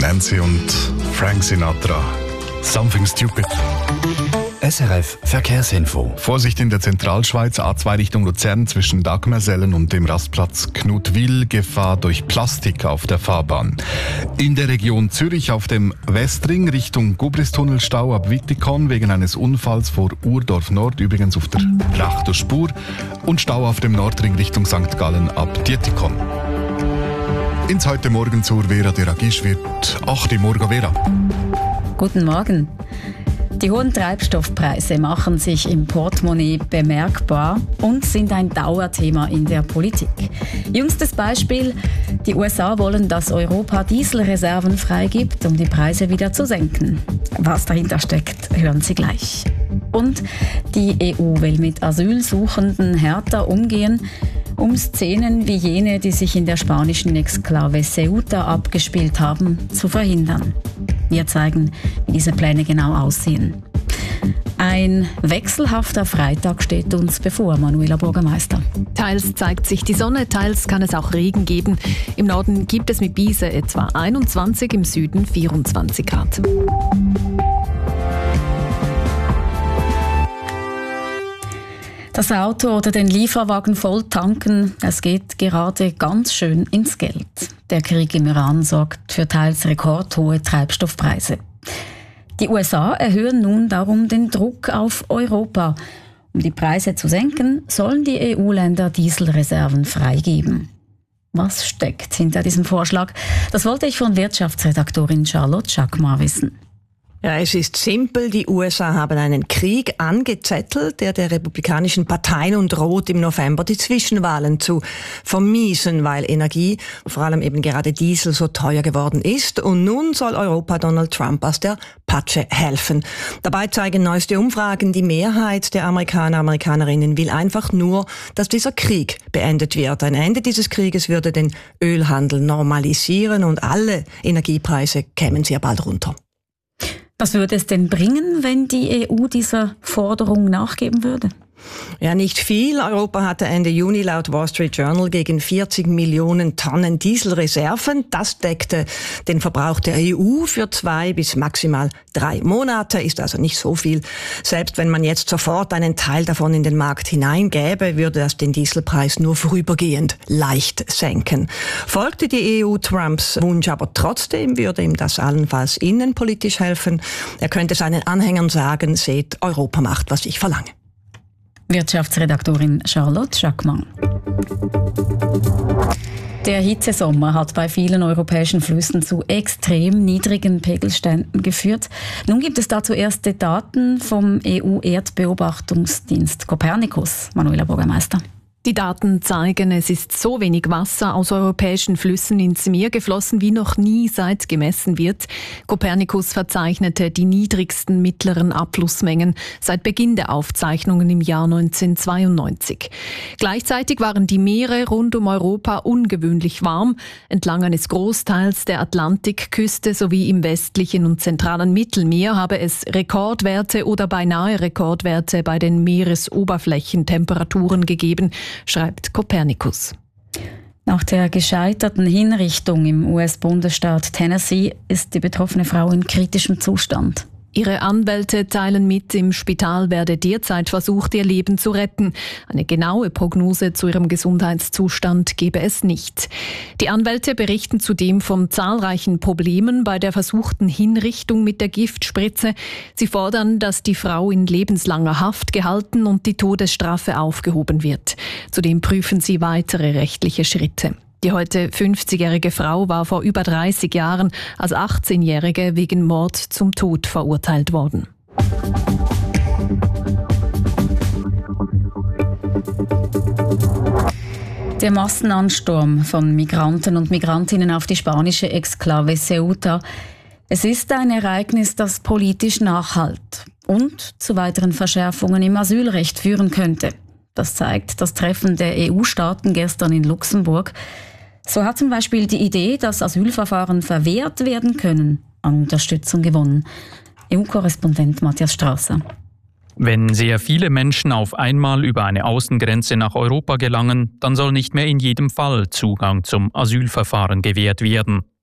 Nancy und Frank Sinatra. Something Stupid. SRF Verkehrsinfo. Vorsicht in der Zentralschweiz, A2 Richtung Luzern zwischen Dagmersellen und dem Rastplatz Knutwil, Gefahr durch Plastik auf der Fahrbahn. In der Region Zürich auf dem Westring Richtung Gubristunnel Stau ab Wittikon wegen eines Unfalls vor Urdorf Nord, übrigens auf der rechten Spur, und Stau auf dem Nordring Richtung St. Gallen ab Dietikon. Ins heute Morgen zur Vera Deragisch wird 8 Uhr morgen, Vera. Guten Morgen. Die hohen Treibstoffpreise machen sich im Portemonnaie bemerkbar und sind ein Dauerthema in der Politik. Jüngstes Beispiel: Die USA wollen, dass Europa Dieselreserven freigibt, um die Preise wieder zu senken. Was dahinter steckt, hören Sie gleich. Und die EU will mit Asylsuchenden härter umgehen, um Szenen wie jene, die sich in der spanischen Exklave Ceuta abgespielt haben, zu verhindern. Wir zeigen, wie diese Pläne genau aussehen. Ein wechselhafter Freitag steht uns bevor, Manuela Bürgermeister. Teils zeigt sich die Sonne, teils kann es auch Regen geben. Im Norden gibt es mit Biese etwa 21, im Süden 24 Grad. Das Auto oder den Lieferwagen voll tanken, es geht gerade ganz schön ins Geld. Der Krieg im Iran sorgt für teils rekordhohe Treibstoffpreise. Die USA erhöhen nun darum den Druck auf Europa. Um die Preise zu senken, sollen die EU-Länder Dieselreserven freigeben. Was steckt hinter diesem Vorschlag? Das wollte ich von Wirtschaftsredaktorin Charlotte Schackmar wissen. Ja, es ist simpel. Die USA haben einen Krieg angezettelt, der republikanischen Partei nun droht, im November die Zwischenwahlen zu vermiesen, weil Energie, vor allem eben gerade Diesel, so teuer geworden ist. Und nun soll Europa Donald Trump aus der Patsche helfen. Dabei zeigen neueste Umfragen, die Mehrheit der Amerikanerinnen will einfach nur, dass dieser Krieg beendet wird. Ein Ende dieses Krieges würde den Ölhandel normalisieren und alle Energiepreise kämen sehr bald runter. Was würde es denn bringen, wenn die EU dieser Forderung nachgeben würde? Ja, nicht viel. Europa hatte Ende Juni laut Wall Street Journal gegen 40 Millionen Tonnen Dieselreserven. Das deckte den Verbrauch der EU für 2 bis maximal 3 Monate. Ist also nicht so viel. Selbst wenn man jetzt sofort einen Teil davon in den Markt hineingäbe, würde das den Dieselpreis nur vorübergehend leicht senken. Folgte die EU Trumps Wunsch aber trotzdem, würde ihm das allenfalls innenpolitisch helfen. Er könnte seinen Anhängern sagen, seht, Europa macht, was ich verlange. Wirtschaftsredaktorin Charlotte Schackmann. Der Hitzesommer hat bei vielen europäischen Flüssen zu extrem niedrigen Pegelständen geführt. Nun gibt es dazu erste Daten vom EU-Erdbeobachtungsdienst Copernicus. Manuela Bürgermeister. Die Daten zeigen, es ist so wenig Wasser aus europäischen Flüssen ins Meer geflossen wie noch nie, seit gemessen wird. Copernicus verzeichnete die niedrigsten mittleren Abflussmengen seit Beginn der Aufzeichnungen im Jahr 1992. Gleichzeitig waren die Meere rund um Europa ungewöhnlich warm. Entlang eines Großteils der Atlantikküste sowie im westlichen und zentralen Mittelmeer habe es Rekordwerte oder beinahe Rekordwerte bei den Meeresoberflächentemperaturen gegeben, schreibt Copernicus. Nach der gescheiterten Hinrichtung im US-Bundesstaat Tennessee ist die betroffene Frau in kritischem Zustand. Ihre Anwälte teilen mit, im Spital werde derzeit versucht, ihr Leben zu retten. Eine genaue Prognose zu ihrem Gesundheitszustand gebe es nicht. Die Anwälte berichten zudem von zahlreichen Problemen bei der versuchten Hinrichtung mit der Giftspritze. Sie fordern, dass die Frau in lebenslanger Haft gehalten und die Todesstrafe aufgehoben wird. Zudem prüfen sie weitere rechtliche Schritte. Die heute 50-jährige Frau war vor über 30 Jahren als 18-Jährige wegen Mord zum Tod verurteilt worden. Der Massenansturm von Migranten und Migrantinnen auf die spanische Exklave Ceuta. Es ist ein Ereignis, das politisch nachhallt und zu weiteren Verschärfungen im Asylrecht führen könnte. Das zeigt das Treffen der EU-Staaten gestern in Luxemburg. So hat zum Beispiel die Idee, dass Asylverfahren verwehrt werden können, an Unterstützung gewonnen. EU-Korrespondent Matthias Strasser. Wenn sehr viele Menschen auf einmal über eine Außengrenze nach Europa gelangen, dann soll nicht mehr in jedem Fall Zugang zum Asylverfahren gewährt werden.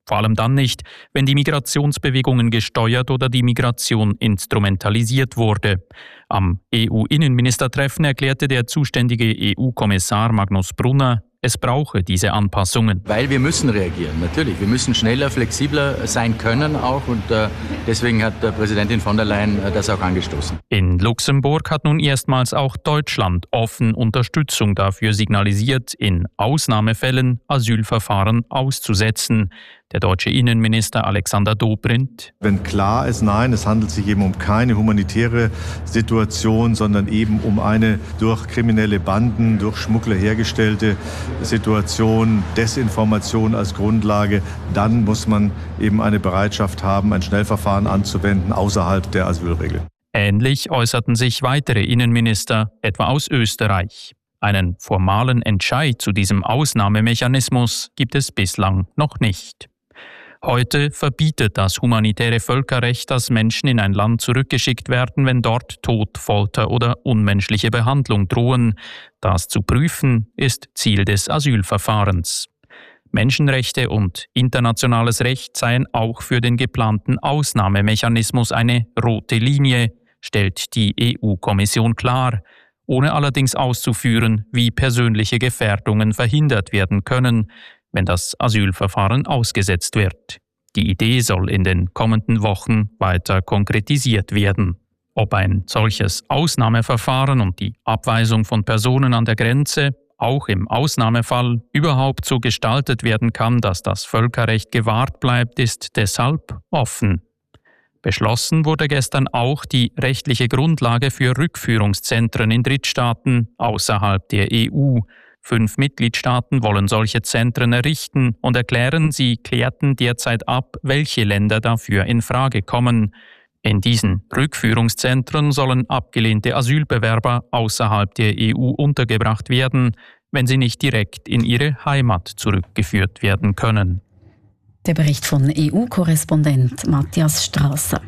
Vor allem dann nicht, wenn die Migrationsbewegungen gesteuert oder die Migration instrumentalisiert wurde. Am EU-Innenministertreffen erklärte der zuständige EU-Kommissar Magnus Brunner, es brauche diese Anpassungen. Weil wir müssen reagieren, natürlich. Wir müssen schneller, flexibler sein können auch und deswegen hat Präsidentin von der Leyen das auch angestoßen. In Luxemburg hat nun erstmals auch Deutschland offen Unterstützung dafür signalisiert, in Ausnahmefällen Asylverfahren auszusetzen. Der deutsche Innenminister Alexander Dobrindt. Wenn klar ist, nein, es handelt sich eben um keine humanitäre Situation, sondern eben um eine durch kriminelle Banden, durch Schmuggler hergestellte Situation, Desinformation als Grundlage, dann muss man eben eine Bereitschaft haben, ein Schnellverfahren anzuwenden außerhalb der Asylregel. Ähnlich äußerten sich weitere Innenminister, etwa aus Österreich. Einen formalen Entscheid zu diesem Ausnahmemechanismus gibt es bislang noch nicht. Heute verbietet das humanitäre Völkerrecht, dass Menschen in ein Land zurückgeschickt werden, wenn dort Tod, Folter oder unmenschliche Behandlung drohen. Das zu prüfen ist Ziel des Asylverfahrens. Menschenrechte und internationales Recht seien auch für den geplanten Ausnahmemechanismus eine rote Linie, stellt die EU-Kommission klar, ohne allerdings auszuführen, wie persönliche Gefährdungen verhindert werden können, wenn das Asylverfahren ausgesetzt wird. Die Idee soll in den kommenden Wochen weiter konkretisiert werden. Ob ein solches Ausnahmeverfahren und die Abweisung von Personen an der Grenze auch im Ausnahmefall überhaupt so gestaltet werden kann, dass das Völkerrecht gewahrt bleibt, ist deshalb offen. Beschlossen wurde gestern auch die rechtliche Grundlage für Rückführungszentren in Drittstaaten außerhalb der EU. 5 Mitgliedstaaten wollen solche Zentren errichten und erklären, sie klärten derzeit ab, welche Länder dafür in Frage kommen. In diesen Rückführungszentren sollen abgelehnte Asylbewerber außerhalb der EU untergebracht werden, wenn sie nicht direkt in ihre Heimat zurückgeführt werden können. Der Bericht von EU-Korrespondent Matthias Strasser.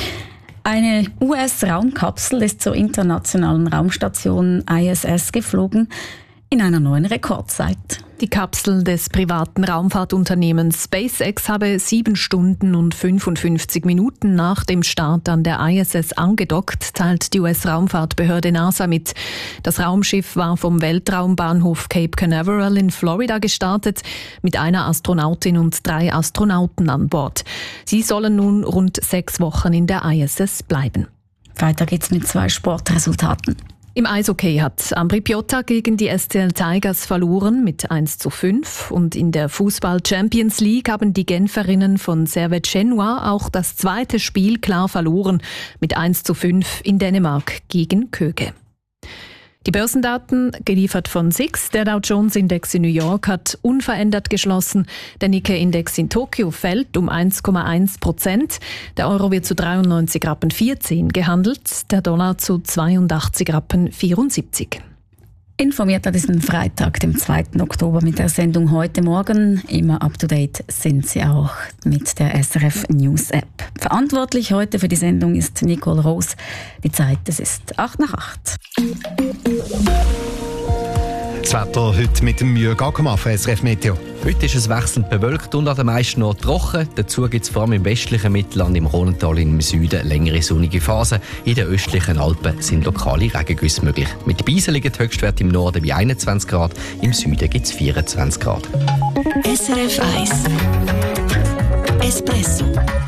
Eine US-Raumkapsel ist zur internationalen Raumstation ISS geflogen, in einer neuen Rekordzeit. Die Kapsel des privaten Raumfahrtunternehmens SpaceX habe 7 Stunden und 55 Minuten nach dem Start an der ISS angedockt, teilt die US-Raumfahrtbehörde NASA mit. Das Raumschiff war vom Weltraumbahnhof Cape Canaveral in Florida gestartet, mit einer Astronautin und 3 Astronauten an Bord. Sie sollen nun rund 6 Wochen in der ISS bleiben. Weiter geht's mit 2 Sportresultaten. Im Eishockey hat Ambri Piotta gegen die STL Tigers verloren mit 1:5 und in der Fußball-Champions League haben die Genferinnen von Servette Genua auch das 2. Spiel klar verloren mit 1:5 in Dänemark gegen Köge. Die Börsendaten, geliefert von SIX, der Dow Jones Index in New York hat unverändert geschlossen. Der Nikkei-Index in Tokio fällt um 1,1%. Der Euro wird zu 93,14 Rappen gehandelt, der Dollar zu 82,74 Rappen. Informiert an diesem Freitag, dem 2. Oktober mit der Sendung «Heute Morgen». Immer up-to-date sind Sie auch mit der SRF News App. Verantwortlich heute für die Sendung ist Nicole Roos. Die Zeit, es ist 8:08. Das Wetter heute mit dem Jürg Ackermann von SRF Meteo. Heute ist es wechselnd bewölkt und an den meisten Orten trocken. Dazu gibt es vor allem im westlichen Mittelland, im Rhonental im Süden längere sonnige Phasen. In den östlichen Alpen sind lokale Regengüsse möglich. Mit Beisel liegen die Höchstwerte im Norden bei 21 Grad, im Süden gibt es 24 Grad. SRF 1 Espresso.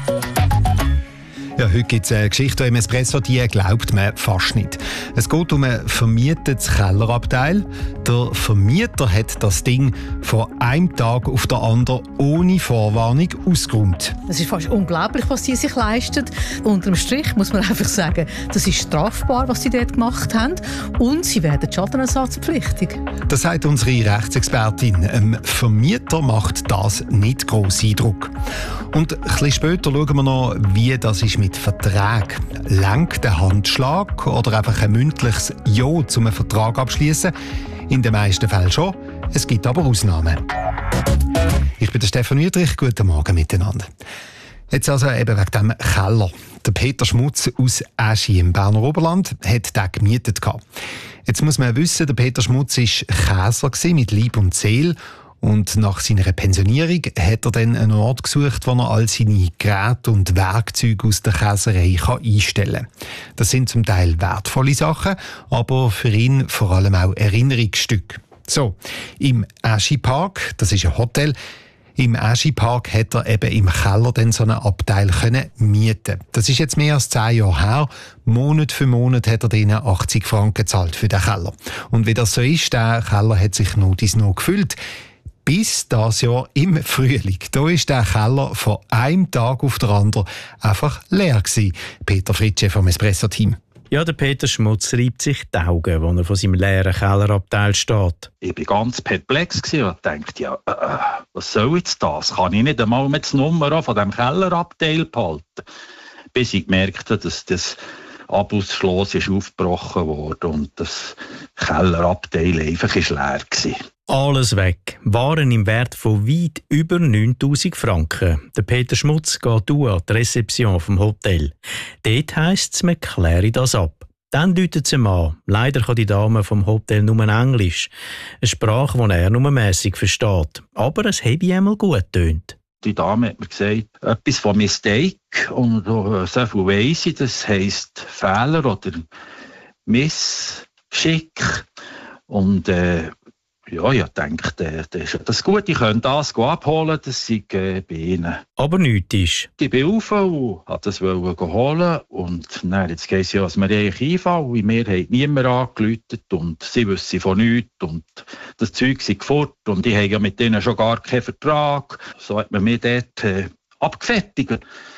Ja, heute gibt es eine Geschichte im Espresso, die glaubt man fast nicht. Es geht um ein vermietetes Kellerabteil. Der Vermieter hat das Ding von einem Tag auf den anderen ohne Vorwarnung ausgeräumt. Es ist fast unglaublich, was sie sich leisten. Unterm Strich muss man einfach sagen, das ist strafbar, was sie dort gemacht haben. Und sie werden schadenersatzpflichtig. Das sagt unsere Rechtsexpertin. Ein Vermieter macht das nicht gross Eindruck. Und ein bisschen später schauen wir noch, wie das ist mit Verträgen. Langt der Handschlag oder einfach ein mündliches Ja zum Vertrag abschließen? In den meisten Fällen schon. Es gibt aber Ausnahmen. Ich bin der Stefan Wiedrich. Guten Morgen miteinander. Jetzt also eben wegen dem Keller. Der Peter Schmutz aus Aschi im Berner Oberland hat den gemietet. Jetzt muss man wissen, der Peter Schmutz war Käser mit Leib und Seele. Und nach seiner Pensionierung hat er dann einen Ort gesucht, wo er all seine Geräte und Werkzeuge aus der Käserei einstellen kann. Das sind zum Teil wertvolle Sachen, aber für ihn vor allem auch Erinnerungsstücke. So, im Ashi Park, das ist ein Hotel, im Ashi Park hat er eben im Keller dann so einen Abteil mieten. Das ist jetzt mehr als 10 Jahre her. Monat für Monat hat er denen 80 Franken gezahlt für den Keller. Und wie das so ist, der Keller hat sich noch gefüllt. Bis das Jahr im Frühling. Da ist der Keller von einem Tag auf den anderen einfach leer gewesen. Peter Fritsche vom Espresso-Team. Ja, der Peter Schmutz reibt sich die Augen, als er vor seinem leeren Kellerabteil steht. Ich war ganz perplex und dachte, ja, was soll jetzt das? Kann ich nicht einmal mit der Nummer von diesem Kellerabteil behalten? Bis ich gemerkt habe, dass das Abschlussschloss ist aufgebrochen wurde und das Kellerabteil einfach leer war. Alles weg. Waren im Wert von weit über 9'000 Franken. Der Peter Schmutz geht an die Rezeption vom Hotel. Dort heisst es, man kläre das ab. Dann läutet sie ihm an. Leider kann die Dame vom Hotel nur Englisch. Eine Sprache, die er nur mässig versteht. Aber es habe einmal gut getönt. Die Dame hat mir gesagt, etwas von Mistake. Und so viel weiss ich, das heisst Fehler oder Missschick. Und ja, ich dachte, das ist das gut, ich könnte das abholen, das sei bei Ihnen. Aber nichts ist. Ich bin rauf und wollte das holen. Und dann jetzt heisst es ja, dass wir eigentlich einfallen. Wir haben niemand angerufen und sie wissen von nichts. Und das Zeug sei fort. Und ich habe ja mit denen schon gar keinen Vertrag. So hat man mich dort abgefertigt.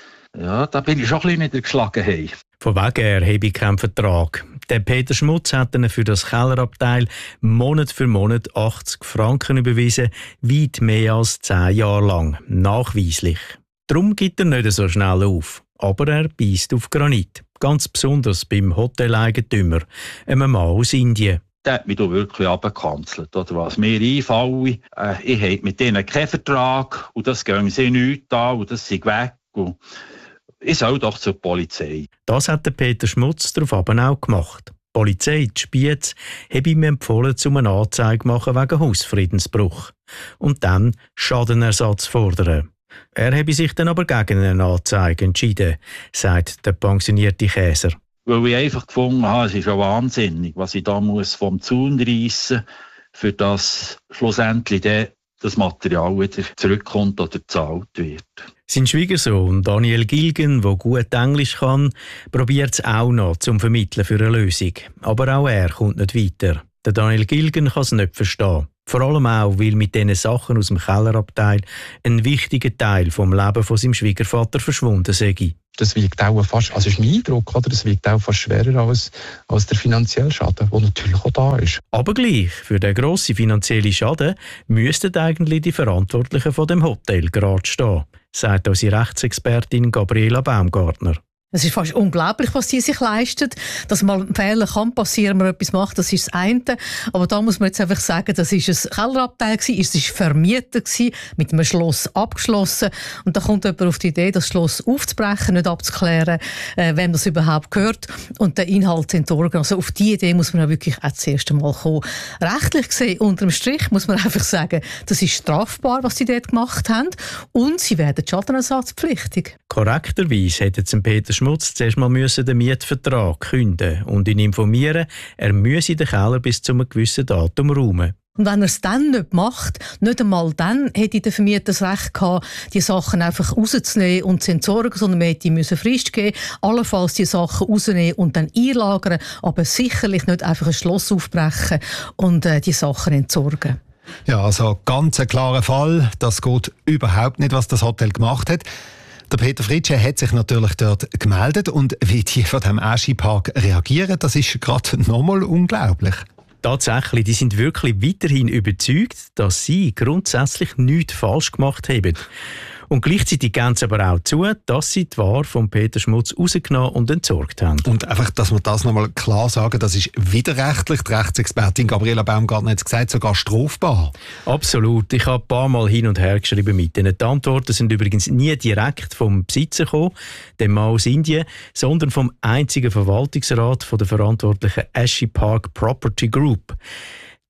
Ja, da bin ich schon ein bisschen niedergeschlagen. Hey. Von wegen er habe ich keinen Vertrag. Der Peter Schmutz hat ihnen für das Kellerabteil Monat für Monat 80 Franken überwiesen, weit mehr als 10 Jahre lang. Nachweislich. Darum gibt er nicht so schnell auf. Aber er beisst auf Granit. Ganz besonders beim Hoteleigentümer, einem Mann aus Indien. Der hat mich da wirklich abgekanzelt. Oder was mir einfällt, ich habe mit denen keinen Vertrag und das gehen sie nichts an und das sind weg. Und ich soll doch zur Polizei. Das hat der Peter Schmutz daraufhin auch gemacht. Die Polizei, die Spiez, habe ihm empfohlen, eine Anzeige machen wegen Hausfriedensbruch. Und dann Schadenersatz fordern. Er habe sich dann aber gegen eine Anzeige entschieden, sagt der pensionierte Käser. Weil ich einfach gefunden habe, es ist ja wahnsinnig, was ich da muss vom Zaun reissen muss, für das schlussendlich das Material wieder zurückkommt oder gezahlt wird. Sein Schwiegersohn Daniel Gilgen, der gut Englisch kann, probiert es auch noch zum Vermitteln für eine Lösung. Aber auch er kommt nicht weiter. Der Daniel Gilgen kann es nicht verstehen. Vor allem auch, weil mit diesen Sachen aus dem Kellerabteil ein wichtiger Teil vom Leben von seinem Schwiegervater verschwunden sei. Das wiegt auch fast, also ist mein Eindruck, oder? Das wiegt auch fast schwerer als der finanzielle Schaden, der natürlich auch da ist. Aber gleich, für den grossen finanziellen Schaden müssten eigentlich die Verantwortlichen von dem Hotel gerade stehen, sagt unsere Rechtsexpertin Gabriela Baumgartner. Es ist fast unglaublich, was sie sich leisten. Dass mal ein Fehler kann passieren, man etwas macht, das ist das eine. Aber da muss man jetzt einfach sagen, das ist ein Kellerabteil gewesen, es ist vermietet gewesen, mit einem Schloss abgeschlossen. Und da kommt jemand auf die Idee, das Schloss aufzubrechen, nicht abzuklären, wem das überhaupt gehört und den Inhalt zu entsorgen. Also auf die Idee muss man auch wirklich auch das erste Mal kommen. Rechtlich gesehen, unterm Strich, muss man einfach sagen, das ist strafbar, was sie dort gemacht haben. Und sie werden schadenersatzpflichtig. Korrekterweise hätte zum Peter Schmutz zuerst mal den Mietvertrag künden und ihn informieren, er müsse den Keller bis zu einem gewissen Datum räumen. Und wenn er es dann nicht macht, nicht einmal dann hätte der Vermieter das Recht gehabt, die Sachen einfach rauszunehmen und zu entsorgen, sondern man hätte ihm Frist geben, allenfalls die Sachen rausnehmen und dann einlagern, aber sicherlich nicht einfach ein Schloss aufbrechen und die Sachen entsorgen. Ja, also ganz ein klarer Fall. Das geht überhaupt nicht, was das Hotel gemacht hat. Der Peter Fritsche hat sich natürlich dort gemeldet und wie die von dem Ashi Park reagieren, das ist gerade nochmal unglaublich. Tatsächlich, die sind wirklich weiterhin überzeugt, dass sie grundsätzlich nichts falsch gemacht haben. Und gleichzeitig geben sie aber auch zu, dass sie die Ware von Peter Schmutz rausgenommen und entsorgt haben. Und einfach, dass wir das nochmal klar sagen, das ist widerrechtlich. Die Rechtsexpertin Gabriela Baumgartner hat gesagt, sogar strafbar. Absolut. Ich habe ein paar Mal hin und her geschrieben mit ihnen. Die Antworten sind übrigens nie direkt vom Besitzer gekommen, dem Mann aus Indien, sondern vom einzigen Verwaltungsrat von der verantwortlichen Ashi Park Property Group.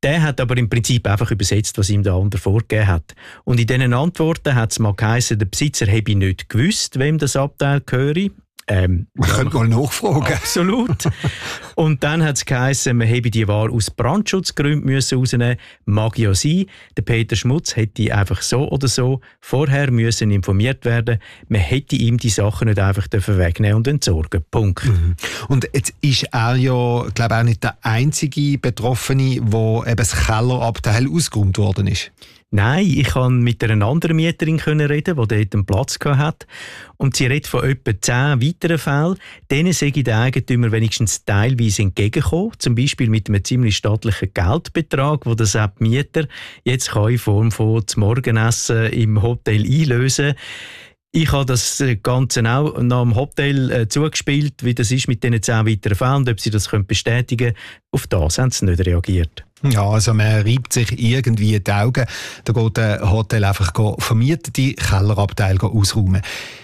Der hat aber im Prinzip einfach übersetzt, was ihm der andere vorgegeben hat. Und in diesen Antworten hat es mal geheißen, der Besitzer habe nicht gewusst, wem das Abteil gehöre. Man könnte mal nachfragen. Absolut. Und dann hat es geheißen, man habe die Ware aus Brandschutzgründen rausnehmen. Mag ja sein. Der Peter Schmutz hätte einfach so oder so vorher müssen informiert werden. Man hätte ihm die Sachen nicht einfach wegnehmen und entsorgen. Punkt. Mhm. Und jetzt ist er ja, glaube ich, auch nicht der einzige Betroffene, wo eben das Kellerabteil ausgeräumt worden ist. Nein, ich konnte mit einer anderen Mieterin reden, die dort einen Platz hatte. Und sie redet von etwa 10 weiteren Fällen. Denen sei der Eigentümer wenigstens teilweise entgegengekommen. Zum Beispiel mit einem ziemlich stattlichen Geldbetrag, den der Sepp Mieter jetzt kann in Form von zum Morgenessen im Hotel einlösen. Ich habe das Ganze auch nach dem Hotel zugespielt, wie das ist mit diesen 10 weiteren Fällen, und ob sie das bestätigen können. Auf das haben sie nicht reagiert. Ja, also man reibt sich irgendwie die Augen. Da geht ein Hotel einfach vermietete Kellerabteile ausräumen.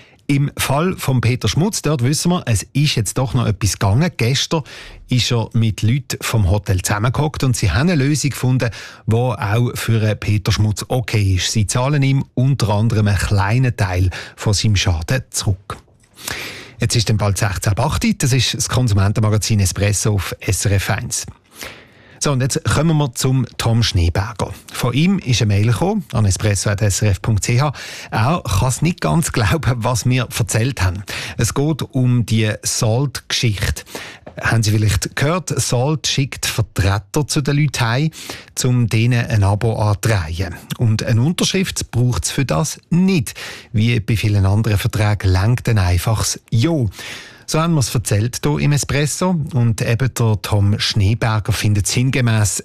Im Fall von Peter Schmutz, dort wissen wir, es ist jetzt doch noch etwas gegangen. Gestern ist er mit Leuten vom Hotel zusammengehockt und sie haben eine Lösung gefunden, die auch für Peter Schmutz okay ist. Sie zahlen ihm unter anderem einen kleinen Teil von seinem Schaden zurück. Jetzt ist dann bald 16:08 Uhr. Das ist das Konsumentenmagazin Espresso auf SRF 1. So, und jetzt kommen wir zum Tom Schneeberger. Von ihm ist eine Mail gekommen, an espresso@srf.ch. Er kann es nicht ganz glauben, was wir erzählt haben. Es geht um die Salt-Geschichte. Haben Sie vielleicht gehört, Salt schickt Vertreter zu den Leuten heim, um denen ein Abo anzudrehen. Und eine Unterschrift braucht es für das nicht. Wie bei vielen anderen Verträgen lenkt ein einfaches Ja. So haben wir es erzählt hier im Espresso. Und eben der Tom Schneeberger findet sinngemäss,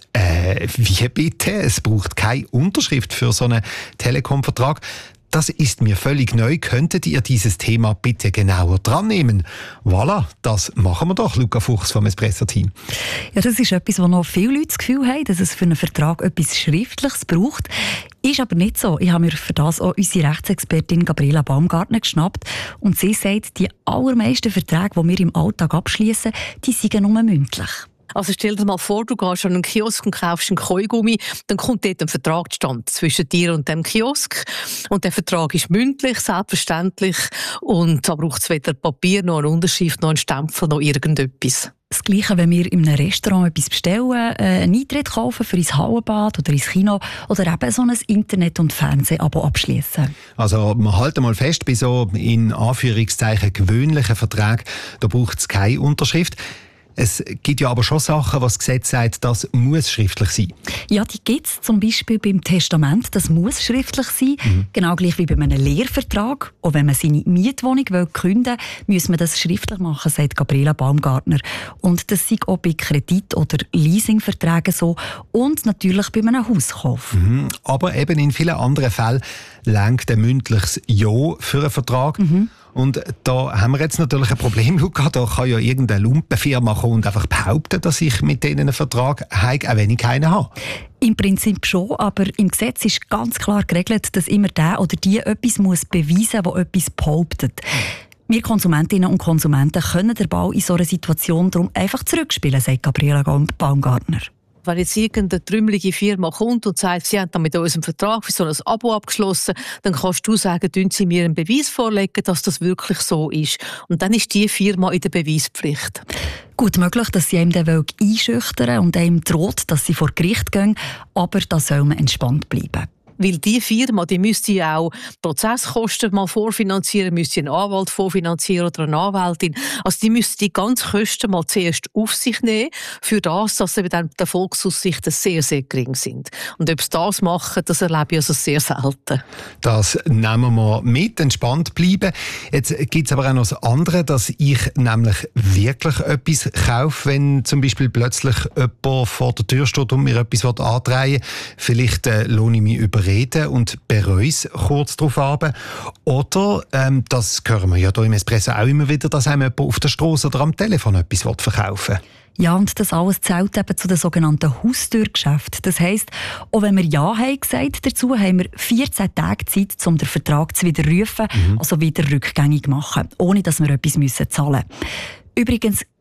wie bitte? Es braucht keine Unterschrift für so einen Telekom-Vertrag. Das ist mir völlig neu. Könntet ihr dieses Thema bitte genauer dran nehmen? Voilà, das machen wir doch, Luca Fuchs vom Espresso-Team. Ja, das ist etwas, wo noch viele Leute das Gefühl haben, dass es für einen Vertrag etwas Schriftliches braucht. Ist aber nicht so. Ich habe mir für das auch unsere Rechtsexpertin Gabriela Baumgartner geschnappt. Und sie sagt, die allermeisten Verträge, die wir im Alltag abschließen, die sind nur mündlich. Also stell dir mal vor, du gehst an einen Kiosk und kaufst einen Kaugummi, dann kommt dort ein Vertrag zustande zwischen dir und dem Kiosk. Und der Vertrag ist mündlich, selbstverständlich. Und da braucht es weder Papier, noch eine Unterschrift, noch einen Stempel, noch irgendetwas. Das Gleiche, wenn wir in einem Restaurant etwas bestellen, einen Eintritt kaufen für ins Hallenbad oder ins Kino oder eben so ein Internet- und Fernseh-Abo abschließen. Also wir halten mal fest, bei so in Anführungszeichen gewöhnlichen Verträgen, da braucht es keine Unterschrift. Es gibt ja aber schon Sachen, was das Gesetz sagt, das muss schriftlich sein. Ja, die gibt es zum Beispiel beim Testament, das muss schriftlich sein. Genau gleich wie bei einem Lehrvertrag. Auch wenn man seine Mietwohnung kündigen will, muss man das schriftlich machen, sagt Gabriela Baumgartner. Und das sei auch bei Kredit- oder Leasingverträgen so und natürlich bei einem Hauskauf. Aber eben in vielen anderen Fällen reicht ein mündliches Ja für einen Vertrag. Und da haben wir jetzt natürlich ein Problem, Luca. Da kann ja irgendeine Lumpenfirma kommen und einfach behaupten, dass ich mit denen einen Vertrag habe, auch wenn ich keinen habe. Im Prinzip schon, aber im Gesetz ist ganz klar geregelt, dass immer der oder die etwas muss beweisen muss, das etwas behauptet. Wir Konsumentinnen und Konsumenten können den Ball in so einer Situation darum einfach zurückspielen, sagt Gabriela Baumgartner. Wenn jetzt irgendeine trümmelige Firma kommt und sagt, sie haben dann mit uns einen Vertrag für so ein Abo abgeschlossen, dann kannst du sagen, tun sie mir einen Beweis vorlegen, dass das wirklich so ist. Und dann ist die Firma in der Beweispflicht. Gut möglich, dass sie einem den Weg einschüchtern und einem droht, dass sie vor Gericht gehen, aber da soll man entspannt bleiben. Weil die Firma, die müsste ja auch Prozesskosten mal vorfinanzieren, müsste einen Anwalt vorfinanzieren oder eine Anwältin. Also die müsste die ganzen Kosten mal zuerst auf sich nehmen, für das, dass eben dann die Erfolgsaussichten sehr, sehr gering sind. Und ob sie das machen, das erlebe ich also sehr selten. Das nehmen wir mit, entspannt bleiben. Jetzt gibt es aber auch noch das andere, dass ich nämlich wirklich etwas kaufe, wenn zum Beispiel plötzlich jemand vor der Tür steht und mir etwas andrehen will. Vielleicht lohne ich mich überreden und bereue es kurz darauf ab. Oder, das hören wir ja hier im Espresso auch immer wieder, dass einem jemand auf der Straße oder am Telefon etwas verkaufen will. Ja, und das alles zählt eben zu den sogenannten Haustürgeschäften. Das heisst, auch wenn wir Ja haben gesagt dazu, haben wir 14 Tage Zeit, um den Vertrag zu widerrufen, also wieder rückgängig machen, ohne dass wir etwas zahlen müssen. Übrigens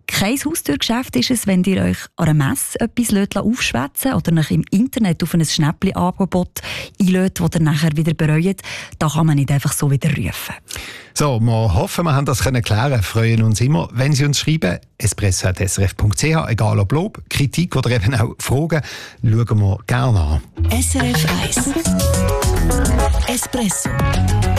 Kein Haustürgeschäft ist es, wenn ihr euch an einer Messe etwas aufschwätzen lässt oder euch im Internet auf ein Schnäppli-Angebot einlädt, das ihr nachher wieder bereut. Da kann man nicht einfach so wieder rufen. So, wir hoffen, wir haben das klären. Freuen uns immer, wenn Sie uns schreiben. espresso@srf.ch, egal ob Lob, Kritik oder eben auch Fragen, schauen wir gerne an. SRF 1 Espresso